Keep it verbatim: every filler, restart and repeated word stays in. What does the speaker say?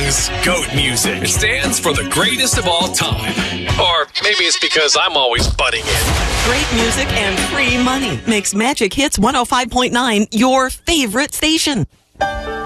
means GOAT music. It stands for the greatest of all time. Or maybe it's because I'm always butting in. Great music and free money makes Magic Hits one oh five point nine your favorite station.